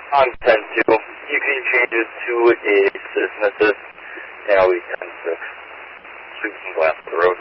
On 10-2, you can change it to a citizen assist. Yeah, we can sweep some glass to the road.